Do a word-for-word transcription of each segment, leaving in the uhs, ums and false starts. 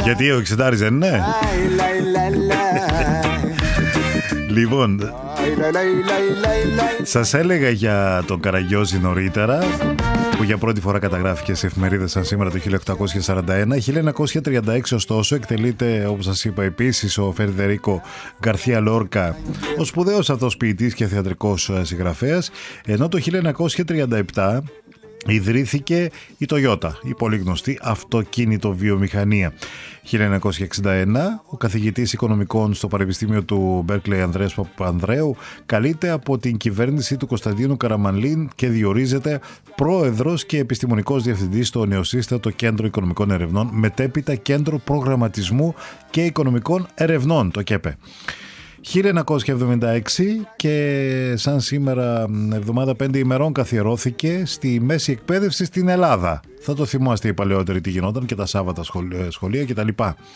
Γιατί ο εξεντάρης δεν είναι? Λοιπόν, σας έλεγα για τον Καραγκιόζη νωρίτερα, που για πρώτη φορά καταγράφηκε σε εφημερίδες σαν σήμερα το χίλια οκτακόσια σαράντα ένα. χίλια εννιακόσια τριάντα έξι ωστόσο εκτελείται, όπως σας είπα, επίσης ο Φερδερίκο Γκαρθία Λόρκα, ο σπουδαίος αυτός ποιητής και θεατρικός συγγραφέας, ενώ το χίλια εννιακόσια τριάντα επτά ιδρύθηκε η Toyota, η πολύ γνωστή αυτοκίνητο βιομηχανία. χίλια εννιακόσια εξήντα ένα, ο καθηγητής οικονομικών στο Πανεπιστήμιο του Μπέρκλεϊ Ανδρέας Παπανδρέου καλείται από την κυβέρνηση του Κωνσταντίνου Καραμανλή και διορίζεται πρόεδρος και επιστημονικός διευθυντής στο νεοσύστατο Κέντρο Οικονομικών Ερευνών, μετέπειτα Κέντρο Προγραμματισμού και Οικονομικών Ερευνών, το ΚΕΠΕ. χίλια εννιακόσια εβδομήντα έξι και σαν σήμερα εβδομάδα πέντε ημερών καθιερώθηκε στη μέση εκπαίδευση στην Ελλάδα. Θα το θυμάστε οι παλαιότεροι τι γινόταν και τα Σάββατα σχολεία, σχολεία κτλ.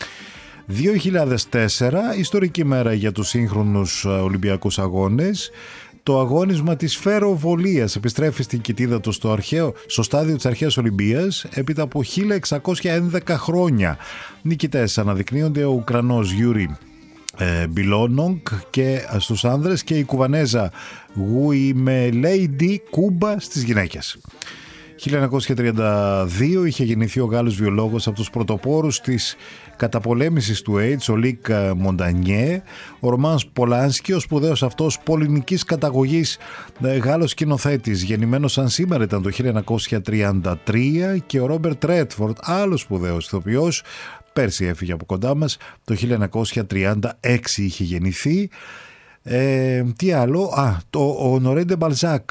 δύο χιλιάδες τέσσερα, ιστορική μέρα για τους σύγχρονους Ολυμπιακούς Αγώνες. Το αγώνισμα της φεροβολίας επιστρέφει στην κοιτίδα του στο, αρχαίο, στο στάδιο της αρχαίας Ολυμπίας έπειτα από χίλια εξακόσια έντεκα χρόνια. Νικητές αναδεικνύονται ο Ουκρανός Γιούρι Μπιλόνονγκ και στους άνδρες και η Κουβανέζα Γουιμελέιντι Κούμπα στις γυναίκες. χίλια εννιακόσια τριάντα δύο είχε γεννηθεί ο Γάλλος βιολόγος από τους πρωτοπόρους της καταπολέμησης του AIDS, ο Λίκ Μοντανιέ. Ο Ρωμάνς Πολάνσκι, ο σπουδαίος αυτός πολυνικής καταγωγής Γάλλος σκηνοθέτης, γεννημένος σαν σήμερα ήταν το χίλια εννιακόσια τριάντα τρία, και ο Ρόμπερτ Ρέτφορντ, άλλος σπουδαίος ηθοποιός, πέρσι έφυγε από κοντά μας, το χίλια εννιακόσια τριάντα έξι είχε γεννηθεί. Ε, τι άλλο, α, το, ο Νορέντε Μπαλζάκ,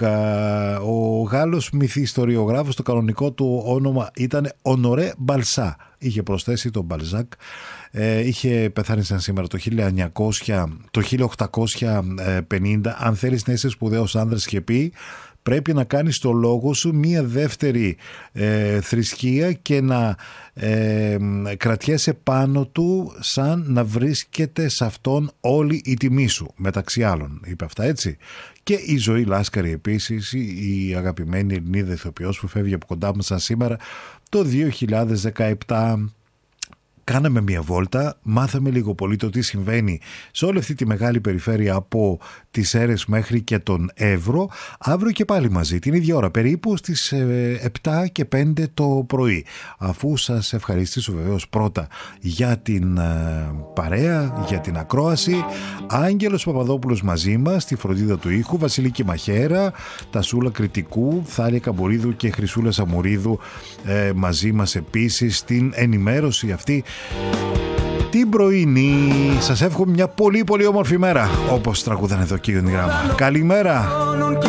ο Γάλλος μυθιστοριογράφος, το κανονικό του όνομα ήταν Ονορέ Μπαλσά, είχε προσθέσει τον Μπαλζάκ. Ε, είχε πεθάνει σαν σήμερα το χίλια εννιακόσια, το χίλια οκτακόσια πενήντα. Αν θέλεις να είσαι σπουδαίος άνδρας, είχε πει, πρέπει να κάνεις το λόγο σου μία δεύτερη ε, θρησκεία και να ε, κρατιέσαι πάνω του σαν να βρίσκεται σε αυτόν όλη η τιμή σου, μεταξύ άλλων. Είπε αυτά, έτσι. Και η Ζωή Λάσκαρη επίσης, η αγαπημένη Ελληνίδα ηθοποιός που φεύγει από κοντά μας σαν σήμερα το δύο χιλιάδες δεκαεπτά. Κάναμε μια βόλτα, μάθαμε λίγο πολύ το τι συμβαίνει σε όλη αυτή τη μεγάλη περιφέρεια από τις Σέρρες μέχρι και τον Εύρο. Αύριο και πάλι μαζί, την ίδια ώρα, περίπου στις επτά και πέντε το πρωί. Αφού σας ευχαριστήσω βεβαίως πρώτα για την παρέα, για την ακρόαση. Άγγελος Παπαδόπουλος μαζί μας, στη φροντίδα του ήχου, Βασιλική Μαχαίρα, Τασούλα Κρητικού, Θάλια Καμπορίδου και Χρυσούλα Σαμουρίδου ε, μαζί μας επίσης στην ενημέρωση αυτή την πρωινή. Σας εύχομαι μια πολύ πολύ όμορφη μέρα, όπως τραγουδάνε εδώ και η Γραμμά. Καλημέρα.